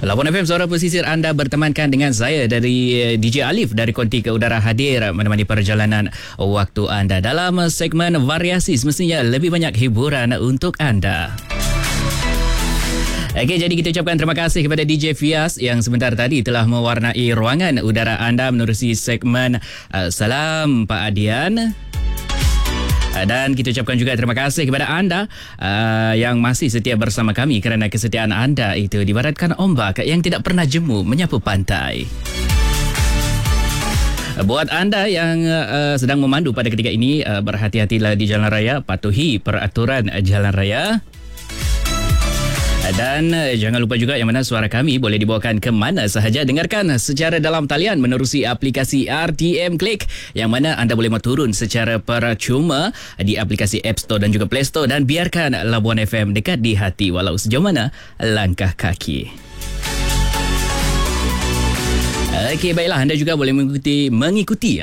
Labuan FM, suara pesisir anda bertemankan dengan saya dari DJ Alif dari Konti ke Udara, hadir menemani perjalanan waktu anda dalam segmen variasi, semestinya lebih banyak hiburan untuk anda. Okey, jadi kita ucapkan terima kasih kepada DJ Fias yang sebentar tadi telah mewarnai ruangan udara anda menerusi segmen Salam Pak Adian. Dan kita ucapkan juga terima kasih kepada anda yang masih setia bersama kami, kerana kesetiaan anda itu dibaratkan ombak yang tidak pernah jemu menyapu pantai. Buat anda yang sedang memandu pada ketika ini, berhati-hatilah di jalan raya, patuhi peraturan jalan raya. Dan jangan lupa juga yang mana suara kami boleh dibawakan ke mana sahaja. Dengarkan secara dalam talian menerusi aplikasi RTM Click, yang mana anda boleh turun secara percuma di aplikasi App Store dan juga Play Store. Dan biarkan Labuan FM dekat di hati walau sejauh mana langkah kaki. Okey, baiklah, anda juga boleh mengikuti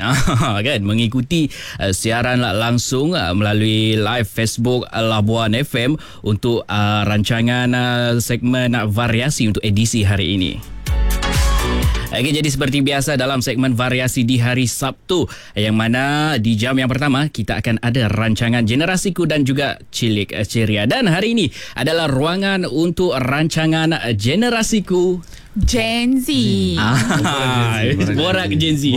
siaran langsung melalui live Facebook Labuan FM untuk rancangan segmen variasi untuk edisi hari ini. Okey, jadi seperti biasa dalam segmen variasi di hari Sabtu, yang mana di jam yang pertama kita akan ada rancangan Generasiku dan juga Cilik Ceria. Dan hari ini adalah ruangan untuk rancangan Generasiku Gen Z. Borak Gen Z.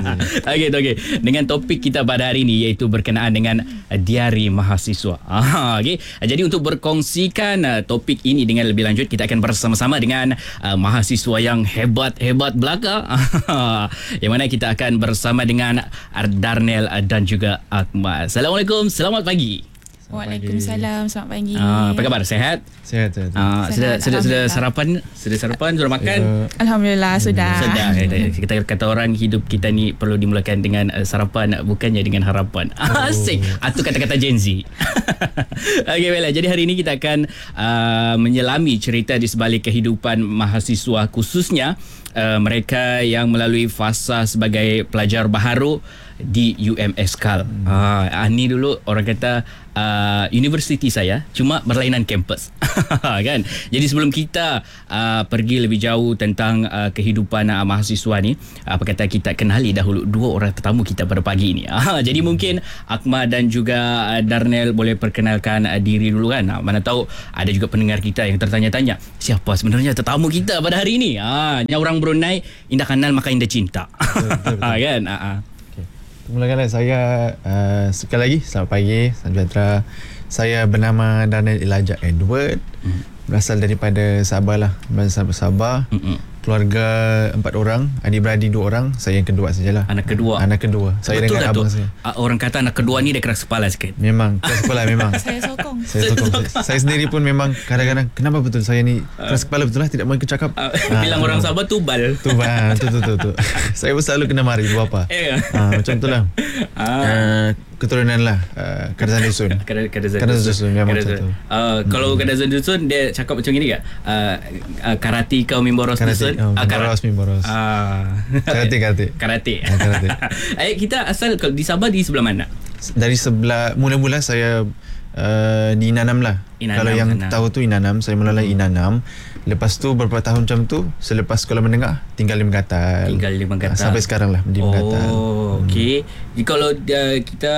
Okey. Dengan topik kita pada hari ini iaitu berkenaan dengan diari mahasiswa. Okey. Jadi untuk berkongsikan topik ini dengan lebih lanjut, kita akan bersama-sama dengan mahasiswa yang hebat belaka. Yang mana kita akan bersama dengan Darnel dan juga Akmal. Assalamualaikum, selamat pagi. Waalaikumsalam, selamat pagi. Apa khabar? Sehat? Sehat. Sudah sarapan? Sudah makan? Alhamdulillah, sudah. Kita kata orang, hidup kita ni perlu dimulakan dengan sarapan, bukannya dengan harapan. Asik. Itu kata-kata Gen Z. Okey, baiklah. Jadi hari ini kita akan menyelami cerita di sebalik kehidupan mahasiswa, khususnya mereka yang melalui fasa sebagai pelajar baharu di UMS Kal. Ni dulu orang kata universiti saya, cuma berlainan kampus. Kan? Jadi sebelum kita pergi lebih jauh tentang kehidupan mahasiswa ni, apa kata kita kenali dahulu dua orang tetamu kita pada pagi ni. Jadi mungkin Akmal dan juga Darnel boleh perkenalkan diri dulu kan. Mana tahu ada juga pendengar kita yang tertanya-tanya, siapa sebenarnya tetamu kita pada hari ini? Orang Brunei, indah kenal maka indah cinta. Betul. Kan? Mulakan saya sekali lagi selamat pagi, salam sejahtera. Saya bernama Darnel Elijah Edward, berasal daripada Sabah lah, berasal Sabah. Keluarga 4 orang, adik-beradik 2 orang, saya yang kedua sajalah. Anak kedua. Saya betul dengan abang saya. Orang kata anak kedua ni dia keras kepala sikit. Memang keras kepala memang. Saya sokong. Saya sendiri pun memang kadang-kadang kenapa betul saya ni keras kepala betul lah, tidak mahu cakap. Bilang orang Sabah tubal. Tu. Saya pun selalu kena mari bapa. Macam itulah. Keturunan lah Kadazan Dusun. Kadazan Dusun memang macam tu. Kalau Kadazan Dusun dia cakap macam ni ke? Karate kau mimboros dusun. Mimboros. Karate. Kita asal di Sabah di sebelah mana? Dari sebelah mula-mula saya di Inanam lah. Kalau yang tahu tu Inanam, saya mula Inanam. Lepas tu beberapa tahun macam tu, selepas sekolah menengah tinggal di Megatal. Sampai sekarang lah di Megatal. Okey. Jadi kalau kita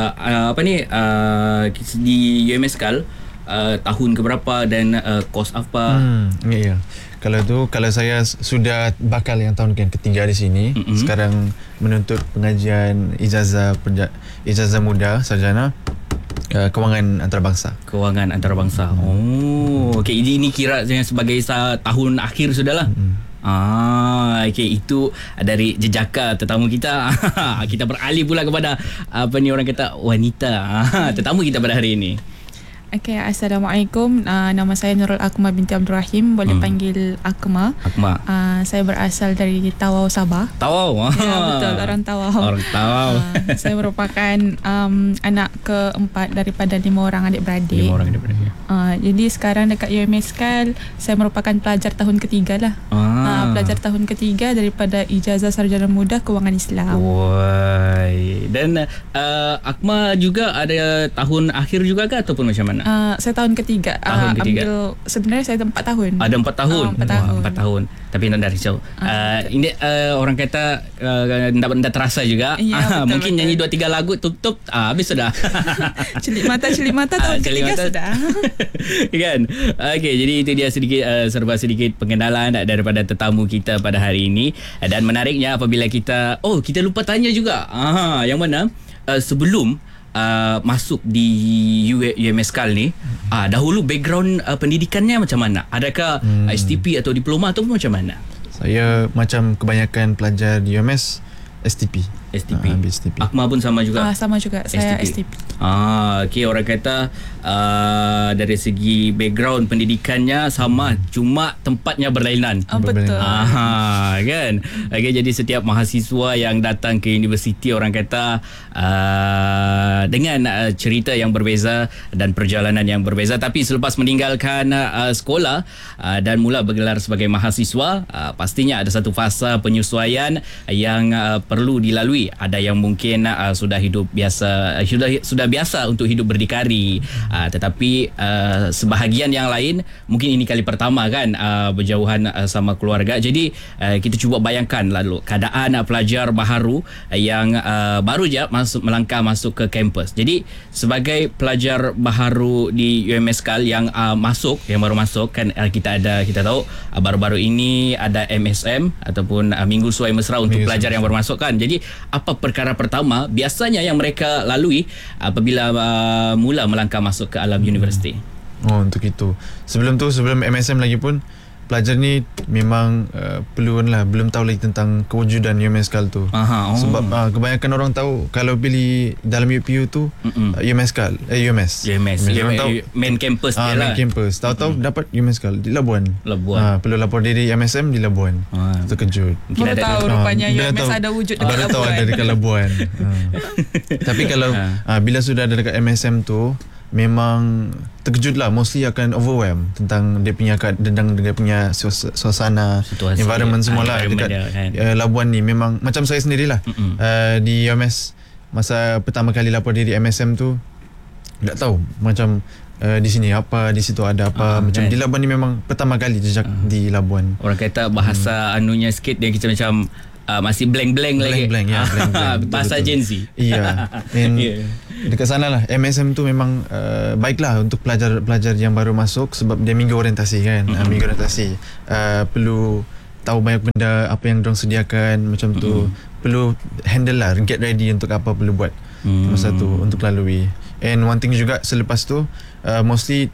di UMS Kal, tahun keberapa dan kos apa? Ya. Kalau saya sudah bakal yang tahun ketiga di sini, sekarang menuntut pengajian ijazah muda sarjana Kewangan Antarabangsa. Okey, ini kira sebagai tahun akhir sudahlah. Okey, itu dari jejaka tetamu kita. Kita beralih pula kepada orang kata wanita. Tetamu kita pada hari ini. Okay, Assalamualaikum. Nama saya Nurul Akmal binti Abdul Rahim. Boleh panggil Akmal. Saya berasal dari Tawau, Sabah. Tawau? Ya, betul. Orang Tawau. Saya merupakan anak keempat daripada 5 orang adik-beradik. Jadi sekarang dekat UMS Kal, saya merupakan pelajar tahun ketiga lah. pelajar tahun ketiga daripada Ijazah Sarjana Muda Kewangan Islam. Woi. Dan Akmal juga ada tahun akhir juga ke ataupun macam mana? Saya tahun ketiga. Tahun ketiga. Sebenarnya saya 4 tahun. Ada 4 tahun. 4 tahun. 4 tahun. Tapi tak risau. Ini orang kata tak terasa juga. Ya, betul, mungkin betul. nyanyi 2-3 lagu tutup habis sudah. Celik mata tahun ketiga sudah. Kan? Okey, jadi itu dia sedikit serba sedikit pengenalan daripada tetamu kita pada hari ini. Dan menariknya apabila kita lupa tanya juga. Yang mana sebelum masuk di UMSKAL ni, dahulu background pendidikannya macam mana? Adakah STP atau diploma atau macam mana? Saya macam kebanyakan pelajar di UMS STP. STP. STP. Akmal pun sama juga. Sama juga. Saya STP. Okey, orang kata dari segi background pendidikannya sama, cuma tempatnya berlainan. Betul. Kan? Okey, jadi setiap mahasiswa yang datang ke universiti orang kata dengan cerita yang berbeza dan perjalanan yang berbeza, tapi selepas meninggalkan sekolah dan mula bergelar sebagai mahasiswa, pastinya ada satu fasa penyesuaian yang perlu dilalui. Ada yang mungkin sudah hidup biasa, sudah biasa untuk hidup berdikari, tetapi sebahagian yang lain mungkin ini kali pertama kan berjauhan sama keluarga. Jadi kita cuba bayangkan lalu keadaan pelajar baharu yang baru je melangkah masuk ke kampus. Jadi sebagai pelajar baharu di UMSKAL yang baru masuk kan, kita tahu baru-baru ini ada MSM ataupun Minggu Suai Mesra untuk pelajar yang baru masuk kan. Jadi apa perkara pertama biasanya yang mereka lalui apabila mula melangkah masuk ke alam universiti? Untuk itu. Sebelum MSM lagi pun pelajar ni memang belum tahu lagi tentang kewujudan UMSKAL tu. Sebab kebanyakan orang tahu kalau pilih dalam UPU tu UMSKAL, UMS. Main campus dia lah. Main campus. Tahu-tahu dapat UMSKAL di Labuan. Perlu lapor diri MSM di Labuan. Terkejut. Baru tahu rupanya UMS ada wujud dekat Labuan. Baru tahu ada dekat Labuan. Tapi kalau bila sudah ada dekat MSM tu, memang terkejut lah, mostly akan overwhelm tentang dia punya suasana, situasi, environment semua lah dekat Labuan ni. Memang macam saya sendirilah di UMS masa pertama kali lapor diri MSM tu, tak tahu macam di sini apa, di situ ada apa, macam kan? Di Labuan ni memang pertama kali jejak di Labuan. Orang kata bahasa anunya sikit dia kita macam masih blank lagi. Blank. Bahasa Gen Z. Iya. Dekat sana lah MSM tu memang baiklah untuk pelajar yang baru masuk, sebab dia minggu orientasi kan. Minggu orientasi perlu tahu banyak benda apa yang diorang sediakan macam tu. Perlu handle lah, get ready untuk apa perlu buat masa tu untuk lalui. And one thing juga selepas tu mostly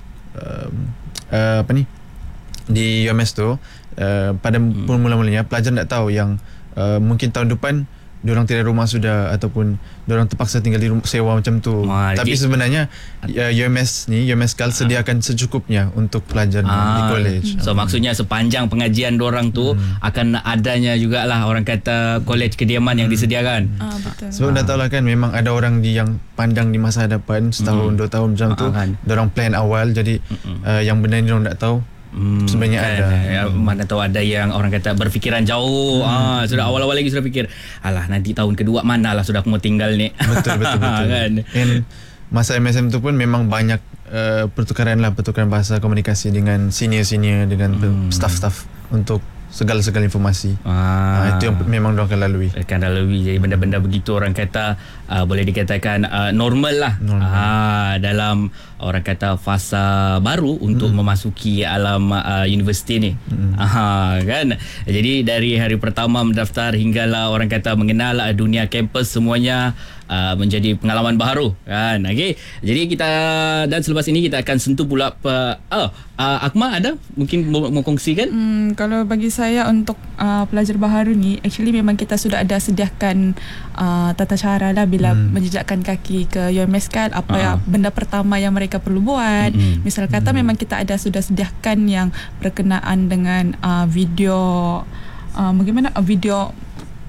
di UMS tu pada mula-mulanya pelajar tak tahu yang mungkin tahun depan diorang tiada rumah sudah ataupun diorang terpaksa tinggal di rumah sewa macam tu. Tapi sebenarnya UMSKAL sediakan secukupnya untuk pelajar di college. So maksudnya sepanjang pengajian diorang tu akan adanya jugalah orang kata college kediaman yang disediakan. Betul. Sebab dah tahulah kan, memang ada orang yang pandang di masa hadapan setahun 2 tahun macam tu, diorang plan awal. Jadi yang benda ni diorang tak tahu. Sebenarnya ada. Mana tahu ada yang orang kata berfikiran jauh. Sudah awal-awal lagi sudah fikir, alah nanti tahun kedua manalah sudah aku mau tinggal ni. Betul. Kan? And masa MSM tu pun memang banyak pertukaran bahasa komunikasi dengan senior dengan staff untuk segala informasi. Itu yang memang diorang akan lalui. Jadi benda-benda begitu orang kata boleh dikatakan normal lah. Dalam orang kata fasa baru untuk memasuki alam universiti ni. Kan? Jadi dari hari pertama mendaftar hinggalah orang kata mengenal dunia kampus, semuanya menjadi pengalaman baru kan. Okey. Jadi kita, dan selepas ini kita akan sentuh pula Akmal ada mungkin mau kongsikan? Kalau bagi saya untuk pelajar baharu ni, actually memang kita sudah ada sediakan tata cara lah bila menjejakkan kaki ke UMSKAL, apa benda pertama yang mereka perlu buat. Misal kata memang kita ada sudah sediakan yang berkenaan dengan video bagaimana video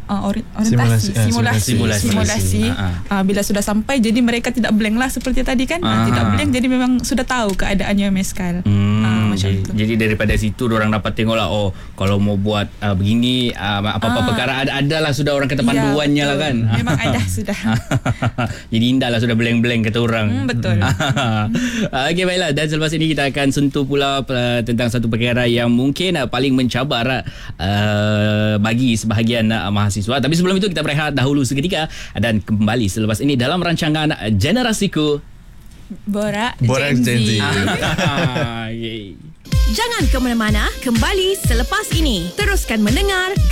orientasi, simulasi. Bila sudah sampai, jadi mereka tidak blank lah seperti tadi kan. Tidak blank, jadi memang sudah tahu keadaan UMSCAL. Macam itu. Jadi daripada situ orang dapat tengok lah, kalau mau buat begini, apa-apa perkara adalah sudah orang kata panduannya lah kan. Memang ada sudah. Jadi indah lah sudah blank-blank kata orang. Betul. Okey, baiklah. Dan selepas ini kita akan sentuh pula tentang satu perkara yang mungkin paling mencabar bagi sebahagian mahasiswa. Tapi sebelum itu kita berehat dahulu seketika dan kembali selepas ini dalam rancangan Generasiku Borak Gen Z. Jangan ke mana-mana, kembali selepas ini. Teruskan mendengar